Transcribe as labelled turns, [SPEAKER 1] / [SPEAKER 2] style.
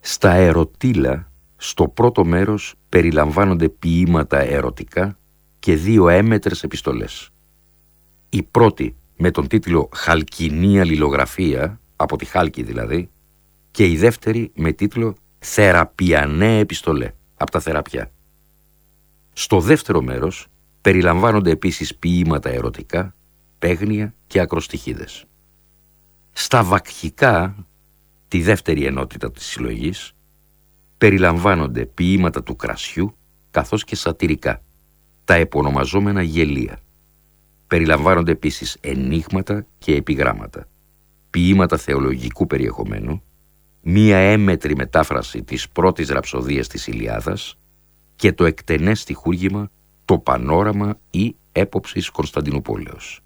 [SPEAKER 1] Στα ερωτήλα, στο πρώτο μέρος περιλαμβάνονται ποίηματα ερωτικά και 2 έμετρες επιστολές. Η πρώτη με τον τίτλο «Χαλκινή αλληλογραφία», από τη Χάλκη δηλαδή, και η δεύτερη με τίτλο «Θεραπιανέ επιστολέ», από τα Θεραπιά. Στο δεύτερο μέρος περιλαμβάνονται επίσης ποίηματα ερωτικά, παίγνια και ακροστιχίδες. Στα βακχικά, τη δεύτερη ενότητα της συλλογής, περιλαμβάνονται ποίηματα του κρασιού καθώς και σατυρικά, τα επωνομαζόμενα γελία. Περιλαμβάνονται επίσης ενίγματα και επιγράμματα, ποίηματα θεολογικού περιεχομένου, μία έμετρη μετάφραση της πρώτης ραψοδίας της Ηλιάδας και το εκτενές στιχούργημα «Το Πανόραμα» ή «Έποψης Κωνσταντινούπολεως».